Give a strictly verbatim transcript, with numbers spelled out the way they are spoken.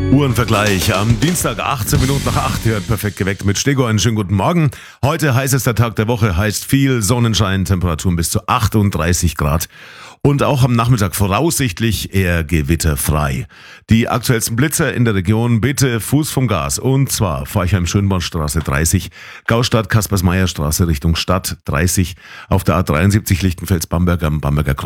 Uhrenvergleich am Dienstag, achtzehn Minuten nach acht, hört perfekt geweckt mit Stego. Einen schönen guten Morgen. Heute heißester Tag der Woche, heißt viel Sonnenschein, Temperaturen bis zu achtunddreißig Grad. Und auch am Nachmittag voraussichtlich eher gewitterfrei. Die aktuellsten Blitzer in der Region, bitte Fuß vom Gas. Und zwar Forchheim-Schönbornstraße dreißig, Gaustadt, Kaspersmeierstraße Richtung Stadt dreißig, auf der A dreiundsiebzig Lichtenfels-Bamberg am Bamberger Kreuz